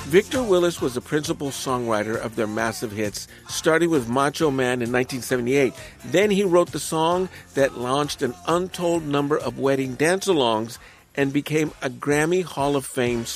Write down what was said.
Victor Willis was the principal songwriter of their massive hits, starting with Macho Man in 1978. Then he wrote the song that launched an untold number of wedding dance-alongs and became a Grammy Hall of Fame